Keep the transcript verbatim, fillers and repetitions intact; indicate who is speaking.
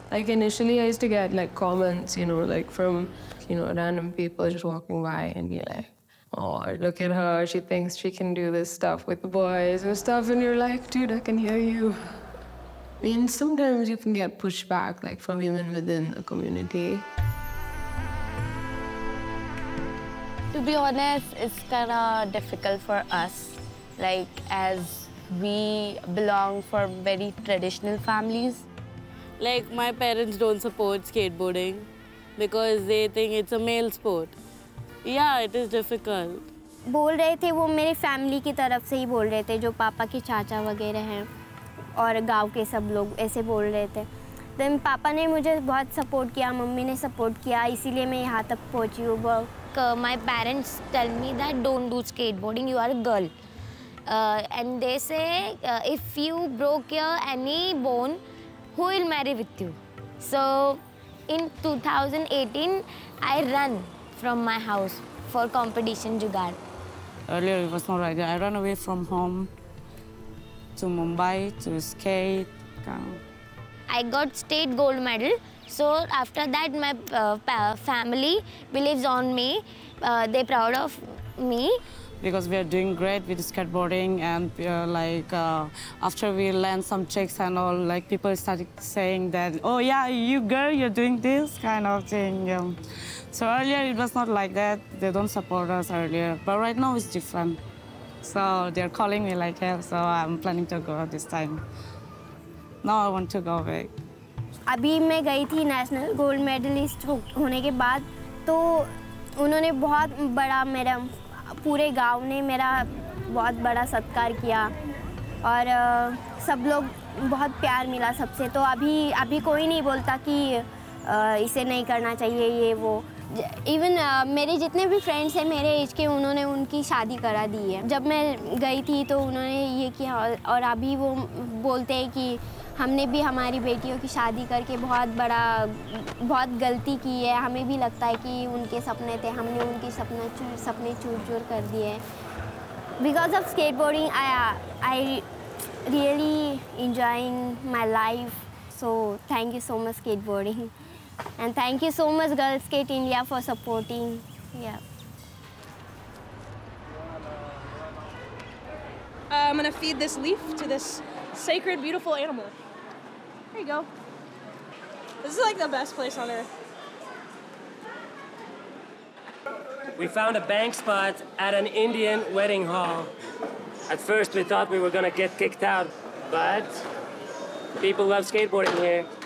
Speaker 1: Like initially I used to get like comments, you know, like from, you know, random people just walking by and be like, oh, look at her, she thinks she can do this stuff with the boys and stuff, and you're like, dude, I can hear you. I mean, sometimes you can get pushback, like from even within the community.
Speaker 2: To be honest, it's kind of difficult for us, like as we belong from very traditional families.
Speaker 3: Like my parents don't support skateboarding because they think it's a male sport. Yeah, it is difficult.
Speaker 4: बोल रहे थे वो मेरे family की तरफ से ही बोल रहे थे, जो पापा के चाचा वगैरह हैं और गांव के सब लोग ऐसे बोल रहे थे। देन पापा ने मुझे बहुत सपोर्ट किया, मम्मी ने सपोर्ट किया, इसीलिए मैं यहाँ तक पहुँची हूँ।
Speaker 2: My parents tell me that don't do skateboarding, you are a girl. Uh, and they say uh, if you broke your any bone, who will marry with you? So in two thousand eighteen, I run from my house for competition Jugaad.
Speaker 3: Earlier it was not like that. I ran away from home to Mumbai to skate.
Speaker 2: I got state gold medal. So after that, my uh, family believes on me. Uh, they're proud of me.
Speaker 3: Because we are doing great with skateboarding, and uh, like uh, after we land some tricks and all, like people started saying that, oh yeah, you girl, you're doing this kind of thing. Yeah. So earlier it was not like that. They don't support us earlier, but right now it's different. So they're calling me like hell. So I'm planning to go this time. Now I want to go back.
Speaker 4: अभी मैं गई थी national gold medallist होने के बाद, तो उन्होंने बहुत बड़ा मेरा पूरे गांव ने मेरा बहुत बड़ा सत्कार किया और सब लोग बहुत प्यार मिला सबसे। तो अभी अभी कोई नहीं बोलता कि इसे नहीं करना चाहिए ये वो। इवन uh, मेरे जितने भी फ्रेंड्स हैं मेरे एज के, उन्होंने उनकी शादी करा दी है। जब मैं गई थी तो उन्होंने ये किया और अभी वो बोलते हैं कि हमने भी हमारी बेटियों की शादी करके बहुत बड़ा बहुत गलती की है। हमें भी लगता है कि उनके सपने थे, हमने उनके सपना चूर सपने चूर चूर कर दिए। Because of skateboarding I I really enjoying my life. So thank you so much skateboarding. And thank you so much Girl Skate India for supporting. Yeah.
Speaker 5: Uh, I'm gonna feed this leaf to this sacred, beautiful animal. There you go. This is like the best place on earth.
Speaker 6: We found a bank spot at an Indian wedding hall. At first we thought we were gonna get kicked out, but people love skateboarding here.